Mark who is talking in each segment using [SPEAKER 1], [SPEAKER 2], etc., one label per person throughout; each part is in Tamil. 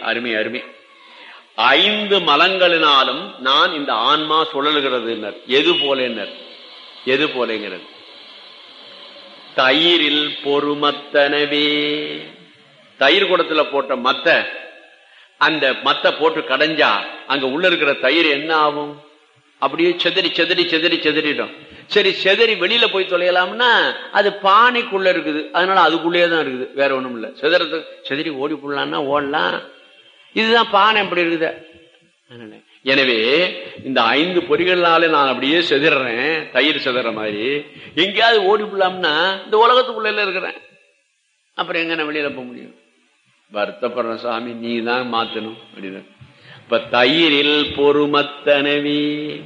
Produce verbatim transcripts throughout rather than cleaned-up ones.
[SPEAKER 1] அருமை அருமை. ஐந்து மலங்களினாலும் நான் இந்த ஆன்மா சுழல்கிறது. எது போல எது போலங்கிறது? தயிரில் பொறுமத்தனவே. தயிர் குடத்துல போட்ட மத்த, அந்த மத்த போட்டு கடைஞ்சா அங்க உள்ள இருக்கிற தயிர் என்ன ஆகும்? அப்படியே செதறி செதறி செதறி செதறிடும். சரி, செதறி வெளியில போய் தொலையலாம்னா அது பானைக்குள்ள இருக்குது, அதனால அதுக்குள்ளேயேதான் இருக்குது, வேற ஒண்ணும் இல்ல. செதறது செதறி ஓடி போடலாம்னா ஓடலாம். இதுதான் பானை எப்படி இருக்குது. எனவே இந்த ஐந்து பொறிகள்னால நான் அப்படியே செதறேன், தயிர் செதற மாதிரி. எங்கேயாவது ஓடி போடலாம்னா இந்த உலகத்துக்குள்ள இருக்கிறேன், அப்புறம் எங்க நான் வெளியில போக முடியும்? வருத்தப்படுற சாமி, நீ தான் மாத்தணும் அப்படின்னு. இப்ப தயிரில் பொறுமத்தனவி.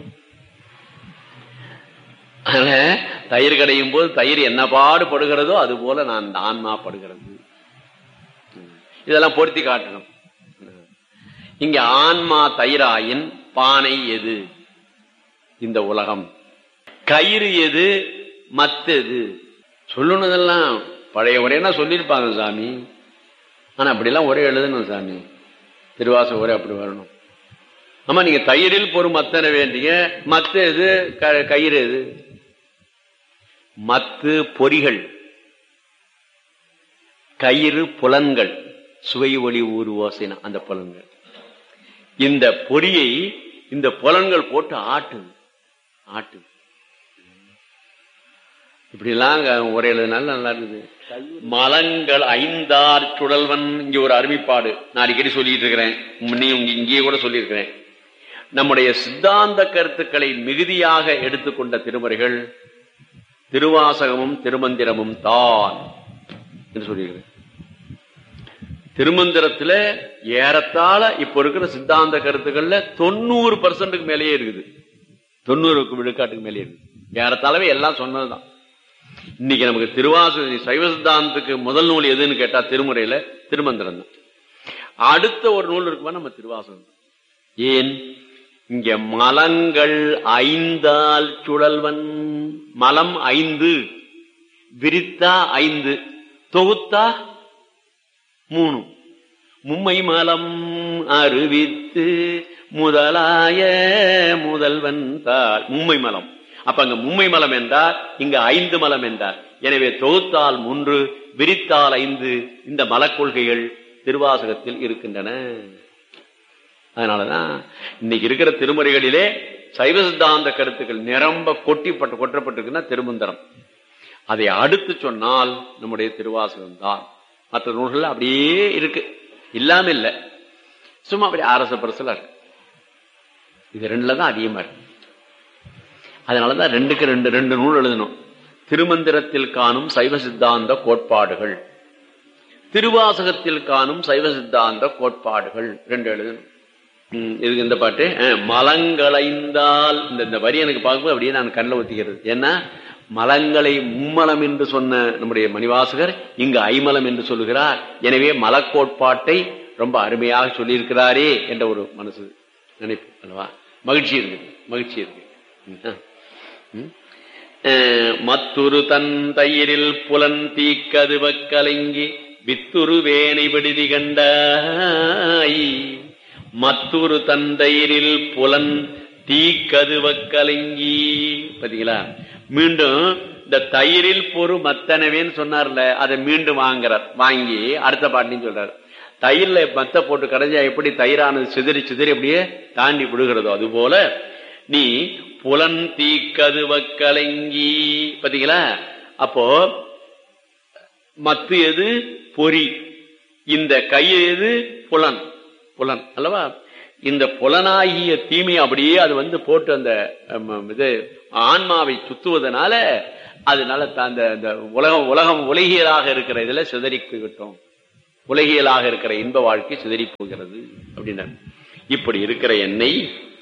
[SPEAKER 1] தயிர் கடையும் போது தயிர் என்ன பாடுபடுகிறதோ அது போல நான் ஆன்மா படுகிறது. இதெல்லாம் பொருத்தி காட்டணும். இங்க ஆன்மா தயிராயின் பானை எது? இந்த உலகம். கயிறு எது? மத்தது. சொல்லணுதெல்லாம் பழைய உரையா சொல்லியிருப்பாங்க சாமி. ஆனா அப்படிலாம் ஒரே எழுதணும் சாமி, திருவாச ஒரே அப்படி வரணும். ஆமா, நீங்க தயிரில் பொறு மத்தன வேண்டிய மத்து எது? கயிறு எது? மத்து பொறிகள், கயிறு புலன்கள், சுவை ஒளி ஊறு ஓசைனா அந்த புலன்கள். இந்த பொறியை இந்த புலன்கள் போட்டு ஆட்டு ஆட்டு இப்படி எல்லாம் ஒரே எழுதுனால நல்லா இருக்குது. மலங்கள் ஐந்தார் சுழல்வன். இங்க ஒரு அருமைப்பாடு நான் அடிக்கடி சொல்லிட்டு இருக்கிறேன், இங்கேயே கூட சொல்லியிருக்கிறேன். நம்முடைய சித்தாந்த கருத்துக்களை மிகுதியாக எடுத்துக்கொண்ட திருமுறைகள் திருவாசகமும் திருமந்திரமும் தான் என்று சொல்லியிருக்கிறேன். திருமந்திரத்துல ஏறத்தாழ இப்ப இருக்கிற சித்தாந்த கருத்துக்கள்ல தொண்ணூறு பர்சன்ட்டுக்கு மேலேயே இருக்குது, தொண்ணூறுக்கு விழுக்காட்டுக்கு மேலேயே இருக்குது. ஏறத்தாழவே எல்லாம் சொன்னதுதான். இன்னைக்கு நமக்கு திருவாசக சைவ சித்தாந்தத்துக்கு முதல் நூல் எதுன்னு கேட்டா திருமுறையில திருமந்திரம் தான். அடுத்த ஒரு நூல் இருக்குமா நம்ம திருவாசகம். ஏன்? இங்க மலங்கள் ஐந்தால் சுழல்வன். மலம் ஐந்து, விரித்தா ஐந்து, தொகுத்தா மூணு. மும்மை மலம் அறிவித்து முதலாய முதல்வன் தாள். மும்மை மலம். அப்ப அங்க மும்மை மலம் என்றார், இங்க ஐந்து மலம் என்றார். எனவே தொகுத்தால் மூன்று, விரித்தால் ஐந்து. இந்த மலக்கொள்கைகள் திருவாசகத்தில் இருக்கின்றன. அதனாலதான் இன்னைக்கு இருக்கிற திருமுறைகளிலே சைவ சித்தாந்த கருத்துக்கள் நிரம்ப கொட்டிப்பட்டு கொட்டப்பட்டிருக்குன்னா திருமந்திரம். அதை அடுத்து சொன்னால் நம்முடைய திருவாசகம் தான். மற்ற நூல்கள் அப்படியே இருக்கு, இல்லாம இல்ல, சும்மா அப்படி அரச பரசலா இருக்கு. இது ரெண்டுலதான் அதிகமா இருக்கு. அதனாலதான் ரெண்டுக்கு ரெண்டு ரெண்டு நூல் எழுதணும். திருமந்திரத்தில் காணும் சைவ சித்தாந்த கோட்பாடுகள், திருவாசகத்தில் காணும் சைவ சித்தாந்த கோட்பாடுகள் ரெண்டு எழுதணும். இதுக்கு இந்த பாட்டு மலங்களைந்தால் இந்த வரி எனக்கு பார்க்கும்போது அப்படியே நான் கண்ணில் ஒத்திக்கிறது. ஏன்னா மலங்களை மும்மலம் என்று சொன்ன நம்முடைய மணிவாசகர் இங்கு ஐமலம் என்று சொல்லுகிறார். எனவே மலக்கோட்பாட்டை ரொம்ப அருமையாக சொல்லியிருக்கிறாரே என்ற ஒரு மனசு நினைப்பு அல்லவா? மகிழ்ச்சி இருக்கு, மகிழ்ச்சி இருக்கு. மத்துரு தன் தயிரில் புலன் தீக்கதுவ கலங்கி வித்துரு வேனை விடுதி கண்டாய். மத்துரு தந்தையரில் புலன் தீக்கதுவ கலங்கி. பாத்தீங்களா? மீண்டும் இந்த தயிரில் பொறு மத்தனவேன்னு சொன்னார்ல, அதை மீண்டும் வாங்குறார். வாங்கி அடுத்த பாட்டின்னு சொல்றாரு. தயிர்ல மத்த போட்டு கடைஞ்சா எப்படி தயிரானது சிதறி சிதறி அப்படியே தாண்டி விடுகிறதோ அதுபோல நீ புலன் தீக்கதுவ கலங்கி. பாத்தீங்களா? அப்போ மத்து எது? பொறி. இந்த கையை எது? புலன். புலன் அல்லவா? இந்த புலனாகிய தீமை அப்படியே அது வந்து போட்டு அந்த இது ஆன்மாவை சுத்துவதனால அதனால அந்த உலகம் உலகம் உலகியலாக இருக்கிற இதுல சிதறி போய்விட்டோம். உலகியலாக இருக்கிற இன்ப வாழ்க்கை சிதறி போகிறது அப்படின்னா, இப்படி இருக்கிற என்னை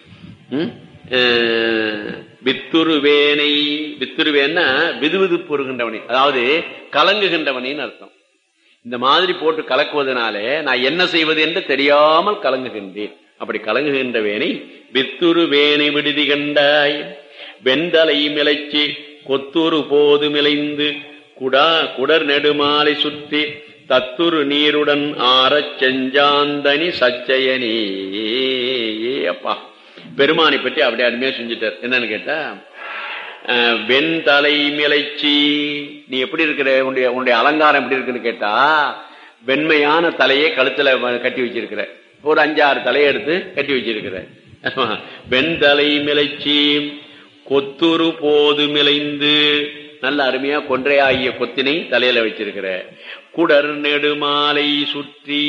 [SPEAKER 1] வித்துருவேனை. வித்துருவேன்னா விதுவிது பொறுகின்றவனை, அதாவது கலங்குகின்றவனின்னு அர்த்தம். இந்த மாதிரி போட்டு கலக்குவதனாலே நான் என்ன செய்வது என்று தெரியாமல் கலங்குகின்றேன். அப்படி கலங்குகின்றவேனை வித்துரு வேனை விடுதி கண்டாய். வெண்டலை மிளைச்சி கொத்துரு போது மிளைந்து குடா குடர் நெடுமாலை சுற்றி தத்துரு நீருடன் ஆறச் செஞ்சாந்தனி சச்சயனே. அப்பா பெருமானை பற்றி அப்படியே அருமையா செஞ்சுட்டார். என்னன்னு கேட்டா, வெண்தலை மிளைச்சி, நீ எப்படி இருக்கிற, உன்னுடைய உன்னுடைய அலங்காரம் எப்படி இருக்குன்னு கேட்டா, வெண்மையான தலையை கழுத்துல கட்டி வச்சிருக்கிற, ஒரு அஞ்சாறு தலையை எடுத்து கட்டி வச்சிருக்கிற. வெண்தலை மிளைச்சி கொத்துரு போது மிளைந்து, நல்ல அருமையா கொன்றையாகிய கொத்தினை தலையில வச்சிருக்கிற. குடர் நெடுமாலை சுற்றி,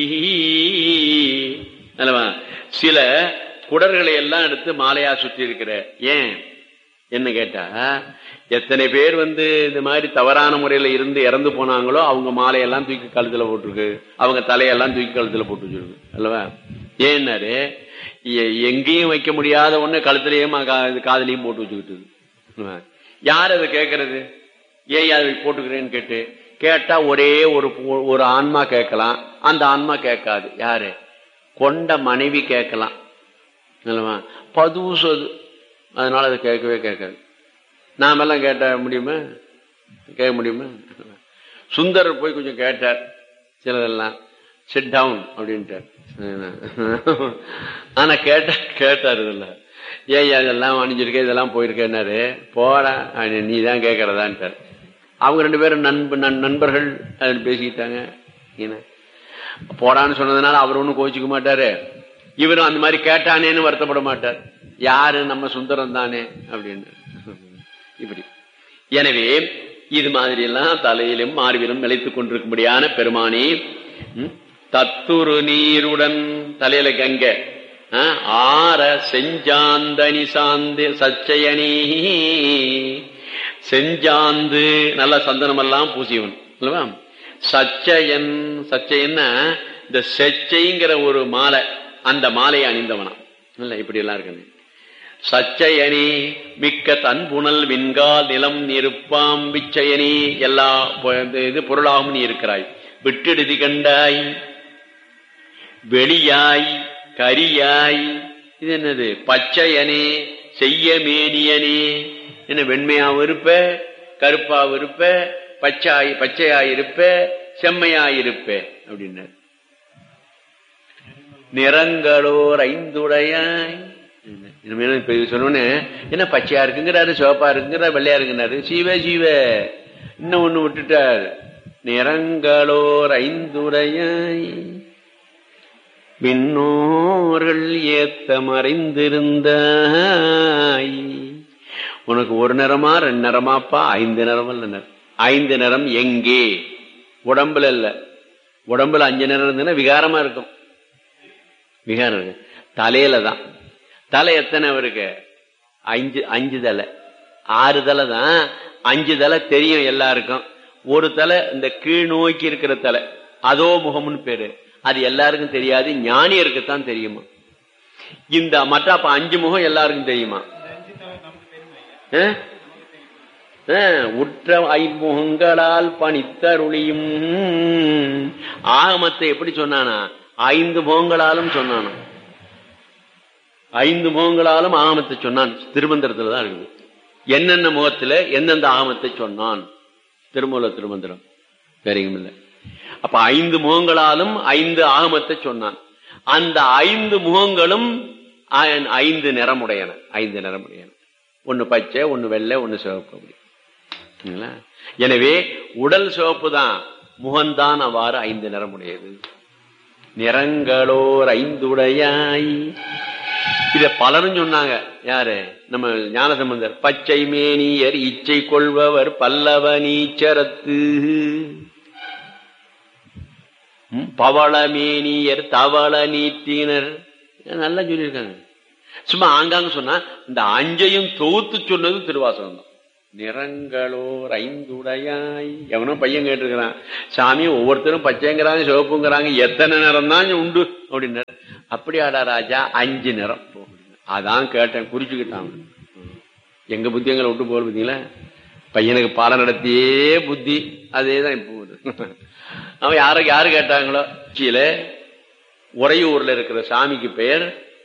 [SPEAKER 1] அல்லவா சில குடர்களை எல்லாம் எடுத்து மாலையா சுற்றி இருக்கிற. ஏன் என்ன கேட்டா, எத்தனை பேர் வந்து இந்த மாதிரி தவறான முறையில இருந்து இறந்து போனாங்களோ அவங்க மாலையெல்லாம் தூக்கி கழுத்துல போட்டிருக்கு, அவங்க தலையெல்லாம் தூக்கி கழுத்துல போட்டு வச்சிருக்கு அல்லவா. ஏன்னாரு, எங்கேயும் வைக்க முடியாத ஒண்ணு கழுத்துலயும் காதலையும் போட்டு வச்சுக்கிட்டு. யார் அதை கேட்கறது? ஏன் அதை போட்டுக்கிறேன்னு கேட்டு கேட்டா ஒரே ஒரு ஒரு ஆன்மா கேட்கலாம், அந்த ஆன்மா கேட்காது. யாரு? கொண்ட மனைவி கேட்கலாம் அல்லவா. பதுசது, அதனால அதை கேட்கவே கேட்காது. நாமெல்லாம் கேட்ட முடியுமா? கேட்க முடியுமா? சுந்தரர் போய் கொஞ்சம் கேட்டார் சிலதெல்லாம், சிட் டவுன் அப்படின்ட்டார். ஆனா கேட்ட கேட்டார் இல்ல, ஏன் அதெல்லாம் அணிஞ்சிருக்க, இதெல்லாம் போயிருக்கேன்னாரு. போடா நீ தான் கேட்கறதான்ட்டார். அவங்க ரெண்டு பேரும் நண்ப நண்பர்கள் அதில் பேசிக்கிட்டாங்க. போடான்னு சொன்னதுனால அவர் ஒன்னும் கோச்சிக்க மாட்டாரு, இவரும் அந்த மாதிரி கேட்டானேன்னு வருத்தப்பட மாட்டார். யாரு? நம்ம சுந்தரம் தானே அப்படின்னு. இப்படி எனவே இது மாதிரி எல்லாம் தலையிலும் மார்பிலும் நிலைத்துக் கொண்டிருக்கும்படியான பெருமானே, தத்துரு நீருடன் தலையில கங்க ஆற செஞ்சாந்தனி சாந்து சச்சயனி, செஞ்சாந்து நல்ல சந்தனம் எல்லாம் பூசியவன் அல்லவா. சச்சயன், சச்சயன்னா இந்த செச்சைங்கிற ஒரு மாலை, அந்த மாலையை அணிந்தவனா இல்ல. இப்படி எல்லாம் இருக்கு. சச்சயனி மிக்க தன்புணல் விண்கால் நிலம் நெருப்பாம் விச்சயனி, எல்லா இது பொருளாகவும் நீ இருக்கிறாய். விட்டெடுதி கண்டாய், வெளியாய், கரியாய், இது என்னது? பச்சையனே செய்ய மேனியனே, என்ன வெண்மையாவும் இருப்ப, கருப்பாவும் இருப்ப, பச்சாய் பச்சையாயிருப்ப, செம்மையாயிருப்ப அப்படின்னார். நிறங்களோர் ஐந்துடையாய், சொன்னோன்னு என்ன பச்சையா இருக்குங்கிறாரு, சிவப்பா இருக்குங்கிறாரு, வெள்ளையா இருக்குங்கிறாரு. சீவ சீவ இன்னும் ஒண்ணு விட்டுட்டார். நிறங்களோர் ஐந்துடையாய் விண்ணோர்கள் ஏத்த மறைந்திருந்த, உனக்கு ஒரு நிறமா ரெண்டு நிறமாப்பா? ஐந்து நிறம் இல்ல. ஐந்து நிறம் எங்கே? உடம்புல இல்ல. உடம்புல அஞ்சு நிறம் இருந்ததுன்னா விகாரமா இருக்கும். விகாரம் இருக்கு தலையில தான். தலை எத்தனை இருக்கு? அஞ்சு அஞ்சு தலை, ஆறு தலை தான். அஞ்சு தலை தெரியும் எல்லாருக்கும். ஒரு தலை இந்த கீழ் நோக்கி இருக்கிற தலை, அதோ முகம்னு பேரு, அது எல்லாருக்கும் தெரியாது, ஞானியருக்குத்தான் தெரியுமா. இந்த மற்ற அப்ப அஞ்சு முகம் எல்லாருக்கும் தெரியுமா? உற்ற ஐமுகங்களால் பணித்தருளியும். ஆகமத்தை எப்படி சொன்னானா? ஐந்து முகங்களாலும் சொன்னானா. ஐந்து முகங்களாலும் ஆகமத்தை சொன்னான். திருமந்திரத்துல தான் இருக்குது. என்னென்ன முகத்துல எந்தெந்த ஆகமத்தை சொன்னான் திருமூல திருமந்திரம், வேறெங்கும் இல்லை. அப்ப ஐந்து முகங்களாலும் ஐந்து ஆகமத்தை சொன்னான். அந்த ஐந்து முகங்களும் ஐந்து நிறமுடையன. ஐந்து நிறமுடையன. ஒன்னு பச்சை, ஒன்னு வெள்ளை, ஒன்னு சிவப்பு. அப்படி. எனவே உடல் சிவப்பு தான், முகம்தான் அவ்வாறு ஐந்து நிறமுடையது. நிறங்களோர் ஐந்துடையாய், இத பலரும் சொன்னாங்க. யாரு? நம்ம ஞானசம்பந்தர். பச்சை மேனியர் இச்சை கொள்பவர் பல்லவ நீச்சரத்து, பவளமேனியர் தவள நீட்டினர், நல்லா சொல்லியிருக்காங்க. சும்மா ஆங்காங்க சொன்னா இந்த அஞ்சையும் தொகுத்து சொன்னது திருவாசகம் தான். நிறங்களோர் ஐந்துடையாய். எவனும் பையன் கேட்டிருக்கிறான், சாமி ஒவ்வொருத்தரும் பச்சைங்கிறாங்க, சிவப்புங்கிறாங்க, எத்தனை நிறம் தான் உண்டு அப்படின்னு. அப்படியாடா ராஜா, அஞ்சு நிறம். அதான் கேட்டேன், குறிச்சுக்கிட்டான். எங்க புத்தி எங்களை விட்டு போற பார்த்தீங்களா? பையனுக்கு பாடம் நடத்தியே புத்தி அதேதான் இப்போ. அவன் யாருக்கு யாரு கேட்டாங்களோ, கீழ உறையூர்ல இருக்கிற சாமிக்கு பெயர்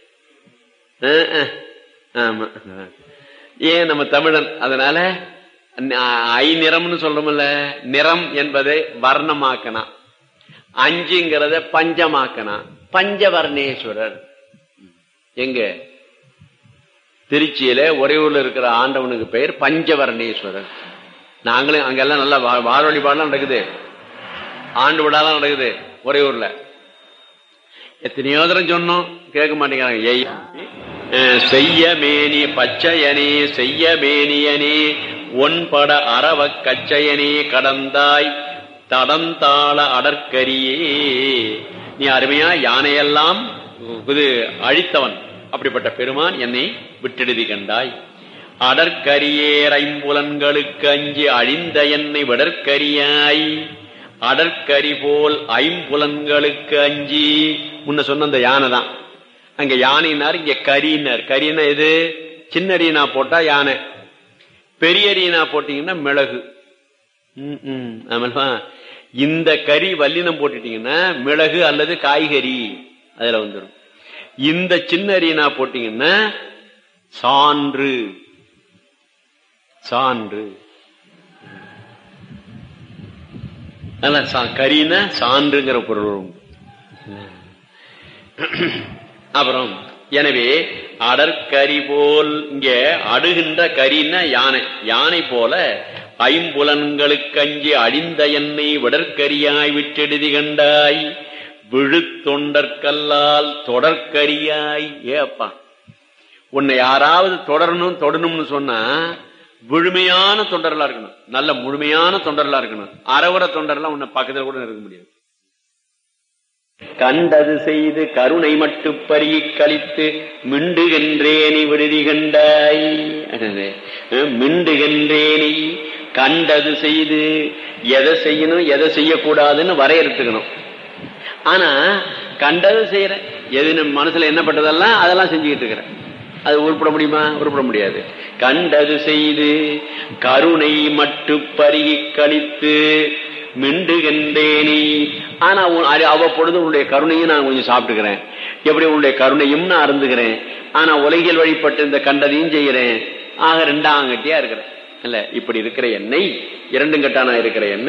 [SPEAKER 1] ஆமா. ஏன் நம்ம தமிழன், அதனால ஐ நிறம்னு சொல்றோம்ல, நிறம் என்பதை வர்ணமாக்கனா. அஞ்சுங்கிறத பஞ்சமாக்கனா பஞ்சவர்ணேஸ்வரர். எங்க திருச்சியில ஒரே ஊர்ல இருக்கிற ஆண்டவனுக்கு பெயர் பஞ்சவர்ணேஸ்வரர். நாங்களும் அங்கெல்லாம் நல்லா வார வழிபாடுலாம் நடக்குது, ஆண்டு விழாலாம் நடக்குது ஒரே ஊர்ல. எத்தனையோ தரம் சொன்னோம், கேட்க மாட்டேங்கிறாங்க. செய்ய மேனி பச்சையனே செய்ய மேனியனே ஒன்பட அரவ கச்சையனே கடந்தாய் தடந்தாள அடற்கரியே. நீ அருமையா யானையெல்லாம் இது அழித்தவன், அப்படிப்பட்ட பெருமான் என்னை விட்டெடுதி கண்டாய். அடற்கரியேர் ஐம்புலன்களுக்கு அஞ்சி அழிந்த என்னை விடற்கரியாய். அடற்கரி போல் ஐம்புலன்களுக்கு அஞ்சி. முன்ன சொன்ன அந்த யானை தான், அங்க யானைனார், இங்க கரினார். கரினா எது? சின்ன ரீனா போட்டா யானை, பெரிய ரீனா போட்டீங்கன்னா மிளகு. ஆமா, இந்த கறி வல்லினம் போட்டுட்டீங்கன்னா மிளகு அல்லது காய்கறி அதுல வந்துடும். இந்த சின்ன ரீனா போட்டீங்கன்னா சான்று சான்று. கரினா சான்றுங்கிற பொருள். அப்புறம் எனவே அடற்கரி போல், இங்க அடுகின்ற கரின்னா யானை, யானை போல ஐம்புலன்களுக்கு அஞ்சி அழிந்த என்னை விடற்கரியாய் விட்டெடுதி கண்டாய். விழுத்தொண்டற்கல்லால் தொடர்கரியாய். ஏப்பா, உன்னை யாராவது தொடரணும் தொடணும்னு சொன்னா முழுமையான தொண்டர்களா இருக்கணும், நல்ல முழுமையான தொண்டர்களா இருக்கணும். அறவுற தொண்டர்லாம் உன்னை பக்கத்துல கூட இருக்க முடியாது. கண்டது செய்து கருணை மட்டு பருகி கழித்து மிண்டுகின்றேனி விடுதி கண்டாய். மிண்டுகின்றேனி கண்டது செய்து, எதை செய்யணும் எதை செய்யக்கூடாதுன்னு வரையறுத்துக்கணும். ஆனா கண்டது செய்யற, எது நம்ம மனசுல என்ன பட்டதெல்லாம் அதெல்லாம் செஞ்சுக்கிட்டு இருக்கிறேன், அது உருப்பட முடியுமா? உருப்பட முடியாது. கண்டது செய்து கருணை மட்டு பருகி கழித்து மிண்டுகின்றேனி. ஆனா அவ்வப்பொழுது உன்னுடைய கருணையும் நான் கொஞ்சம் சாப்பிட்டுக்கிறேன், எப்படி உன்னுடைய கருணையும் நான் அருந்துகிறேன். ஆனா உலகில் வழிபட்டு இந்த கண்டதையும் செய்கிறேன். ஆக ரெண்டாம் கட்டியா இருக்கிறேன் இல்ல. இப்படி இருக்கிற என்னை, இரண்டும் கட்டானா இருக்கிற என்ன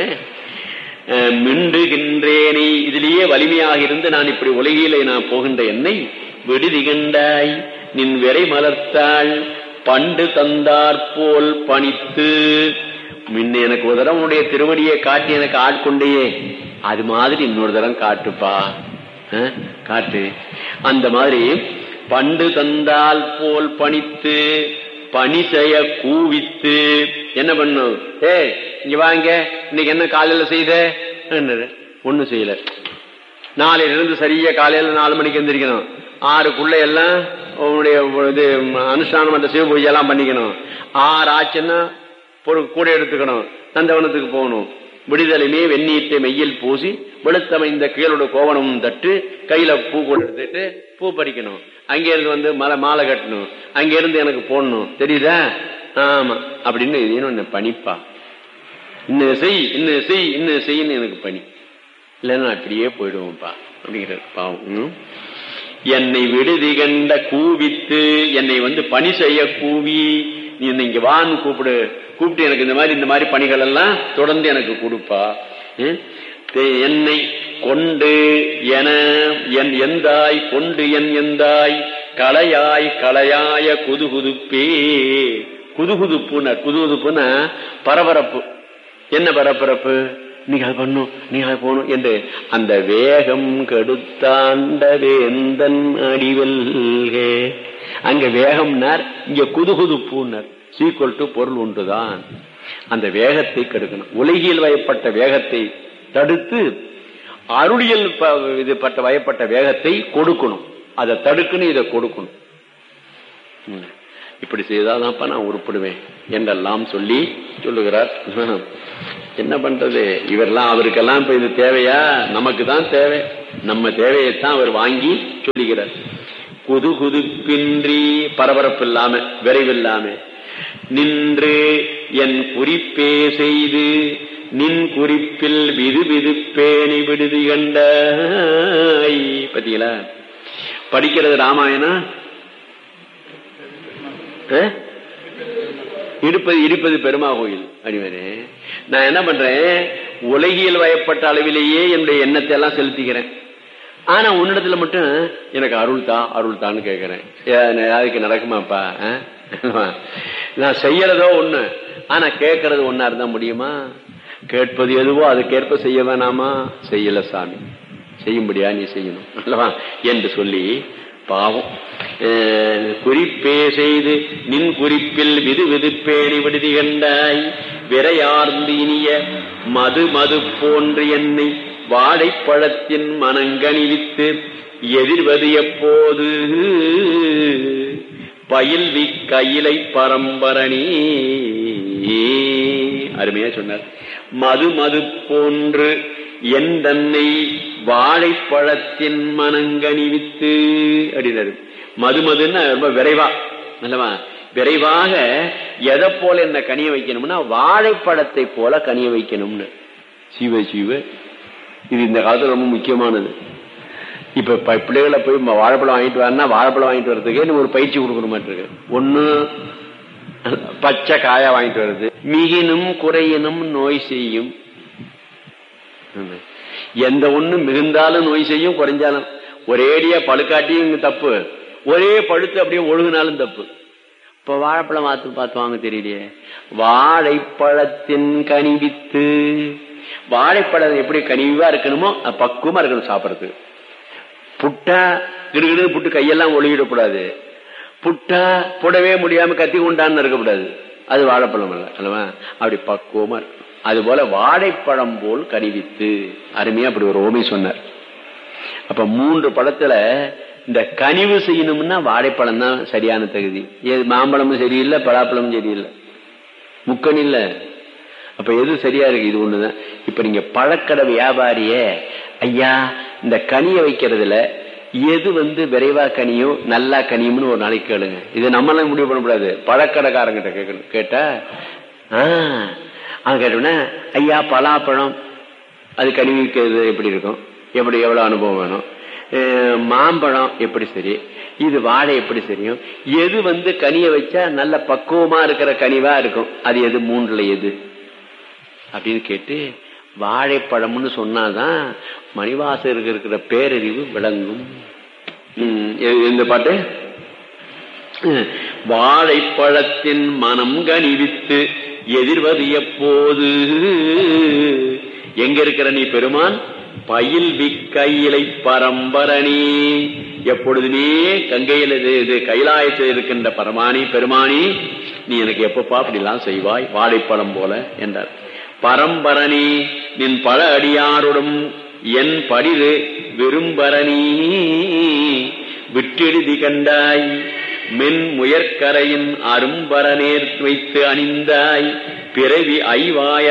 [SPEAKER 1] மிண்டுகின்றேனே, இதிலேயே வலிமையாக இருந்து நான் இப்படி உலகிலே நான் போகின்ற என்னை விடுதி கண்டாய். நின் விரை மலர்த்தாள் பண்டு தந்தாற் போல் பணித்து. முன்ன எனக்கு ஒரு தரம் உன்னுடைய திருவடியை காட்டி எனக்கு ஆட்கொண்டையே, அது மாதிரி இன்னொரு தரம் காட்டுப்பா, காட்டு. அந்த மாதிரி பண்டு தந்தால் போல் பணித்து பணி செய்ய கூவித்து. என்ன பண்ணும்? ஏ இங்க வாங்க, இன்னைக்கு என்ன காலையில செய்த? ஒண்ணு செய்யல. நாளையில இருந்து சரியா காலையில நாலு மணிக்கு எந்திரிக்கணும், ஆறுக்குள்ள எல்லாம் உன்னுடைய இது அனுஷ்டானம் அந்த சிவ பூஜை எல்லாம் பண்ணிக்கணும். ஆறு ஆச்சுன்னா கூட எடுத்துக்கணும், நந்தவனத்துக்கு போகணும். விடுதலைமே வெந்நீட்டை மெய்யில் பூசி வெளுத்தமைந்த கீழோட கோவணமும் தட்டு, கையில பூ கொண்டு எடுத்துட்டு பூ பறிக்கணும். அங்கே இருந்து வந்து மலை மாலை கட்டணும், அங்க இருந்து எனக்கு போடணும், தெரியுதா? ஆமா அப்படின்னு இன்னும் பணிப்பா, இன்னும் செய் இன்னும் செய் இன்னும் செய்யன்னு எனக்கு பணி, இல்லைன்னா அப்படியே போயிடுவோம்ப்பா அப்படிங்கிற பாவம். என்னை விடுதி கண்ட கூவித்து, என்னை வந்து பணி செய்ய கூவி, நீ இங்க வான்னு கூப்பிடு, கூப்பிட்டு எனக்கு இந்த மாதிரி இந்த மாதிரி பணிகள் எல்லாம் தொடர்ந்து எனக்கு கொடுப்பா. என்னை கொண்டு என என் எந்தாய் கொண்டு என் எந்தாய் களையாய் களையாய குதுகுதுப்பே. குதுகுதுப்புன குதுகுதுப்புன பரபரப்பு. என்ன பரபரப்பு? நீங்க அது பண்ணும், நீங்க அது போகணும் என்று அந்த வேகம் கெடுத்தாண்ட வேந்தன் அடிவல்கே. அங்க வேகம்னார், இங்க குதுகுதுப்புனர். சீக்குவல் டு பொருள் ஒன்றுதான். அந்த வேகத்தை கெடுக்கணும். உலகில் வயப்பட்ட வேகத்தை தடுத்து அருளியல் இது பட்ட வயப்பட்ட வேகத்தை கொடுக்கணும். அதை தடுக்கணும், இதை கொடுக்கணும். இப்படி செய்தாதான்ப்பா நான் உருப்படுவேன் என்றெல்லாம் சொல்லி சொல்லுகிறார். என்ன பண்றது, இவரெல்லாம் அவருக்கெல்லாம் இப்ப இது தேவையா? நமக்கு தான் தேவை. நம்ம தேவையைத்தான் அவர் வாங்கி சொல்லுகிறார். குது குதுப்பின்றி, பரபரப்பு இல்லாம விரைவில்லாம நின்று என் குறிப்பே செய்து நின் குறிப்பில் விது விதுப்பேணி விடுதி கண்டாய். பத்தீங்களா? படிக்கிறது ராமாயணம், இருப்பது இருப்பது பெருமா கோயில். அடிவரே நான் என்ன பண்றேன், உலகியல் வயப்பட்ட அளவிலேயே என்னுடைய எண்ணத்தை எல்லாம் செலுத்திக்கிறேன். ஆனா உன்னிடத்துல மட்டும் எனக்கு அருள் தா அருள் தான்னு கேட்கிறேன். அதுக்கு நடக்குமாப்பா? நான் செய்யறதோ ஒண்ணு, ஆனா கேட்கறது ஒன்னா இருந்தா முடியுமா? கேட்பது எதுவோ அதுக்கேற்ப செய்ய வேணாமா? செய்யல சாமி, செய்யும்படியா நீ செய்யணும் அல்லவா என்று சொல்லி பாவம் குறிப்பே செய்து நின் குறிப்பில் விது விதுப்பேணி விடுதி கண்டாய் விரையார்ந்து இனிய மது மது போன்று என்னை வாழைப்பழத்தின் மனங்கணிவித்து எதிர்வது எப்போது பயில்வி கையிலை பரம்பரணி. அருமையா சொன்னார். மது மது போன்று என் தன்னை வாழைப்பழத்தின் மனங்கணிவித்து அப்படின்னாரு. மது மதுன்னா ரொம்ப விரைவா அல்லவா, விரைவாக எதை போல என்ன கனிய வைக்கணும்னா வாழைப்பழத்தை போல கனிய வைக்கணும்னு. சீவ சீவ இது இந்த காலத்துல ரொம்ப முக்கியமானது. இப்ப பிள்ளைகளை போய் வாழைப்பழம் வாங்கிட்டு வரனா வாழைப்பழம் வாங்கிட்டு வர்றதுக்கு நம்ம ஒரு பயிற்சி கொடுக்கணும் மாட்டிருக்கு. ஒண்ணு பச்சை காயா வாங்கிட்டு வர்றது, மிகினும் குறையினும் நோய் செய்யும். எந்த ஒண்ணு மிகுந்தாலும் நோய் செய்யும், குறைஞ்சாலும். ஒரேடியா பழுக்காட்டியும் தப்பு, ஒரே பழுத்து அப்படியே ஒழுகுனாலும் தப்பு. இப்ப வாழைப்பழம் பார்த்து பார்த்து வாங்க தெரியலையே. வாழைப்பழத்தின் கனிவித்து, வாழைப்பழம் எப்படி கனிவா இருக்கணுமோ பக்குவமா இருக்கணும் சாப்பிடறதுக்கு. புட்டா கிடுகிடு புட்டு கையெல்லாம் ஒழுகிடக்கூடாது, புட்டா புடவே முடியாம கத்தி கொண்டான்னு இருக்கக்கூடாது, அது வாழைப்பழம் அல்ல அல்லவா. அப்படி பக்குவமா இருக்கு. அது போல வாழைப்பழம் போல் கனிவித்து, அருமையா அப்படி ஒரு ஓமை சொன்னார். அப்ப மூன்று பழத்துல இந்த கனிவு செய்யணும்னா வாழைப்பழம் தான் சரியான தகுதி. மாம்பழமும் சரியில்லை, பலாப்பழமும் சரியில்லை, முக்கன் இல்ல. அப்ப எது சரியா இருக்கு? இது ஒண்ணுதான். இப்ப நீங்க பழக்கடை வியாபாரிய ஐயா இந்த கனிய வைக்கிறதுல எது வந்து விரைவா கனியும் நல்லா கனியும்னு ஒரு நாளைக்கு கேளுங்க. இது நம்மளால முடிவு பண்ண கூடாது, பழக்கடைக்காரங்கிட்ட கேட்கணும். கேட்டா ஆஹ் அவன் கேட்டோம்னா ஐயா பலாப்பழம் அது கனிவிக்கிறது எப்படி இருக்கும், எப்படி எவ்வளவு அனுபவம் வேணும், மாம்பழம் எப்படி சரி, இது வாழை எப்படி சரியும், எது வந்து கனிய வச்சா நல்ல பக்குவமா இருக்கிற கனிவா இருக்கும், அது எது மூன்றுல எது அப்படின்னு கேட்டு வாழைப்பழம்னு சொன்னாதான் மணிவாசகருக்கு இருக்கிற பேரறிவு விளங்கும். இந்த பாட்டு வாழைப்பழத்தின் மனம் கனிவித்து எதிர்வது எப்போது, எங்க இருக்கிற நீ பெருமான், பயில் விக்கையிலை பரம்பரணி, எப்பொழுதுமே கங்கையில இது கைலாயத்தில் இருக்கின்ற பரமானி பெருமானி நீ எனக்கு எப்பப்பா அப்படிலாம் செய்வாய் வாழைப்பழம் போல என்றார். பரம்பரணி நின் பல அடியாரோடும் என் படிது விரும்பரணி விட்டெழுதி கண்டாய் மென் முயற்கரையின் அரும்பரநேர் வைத்து அணிந்தாய் பிறவி ஐவாய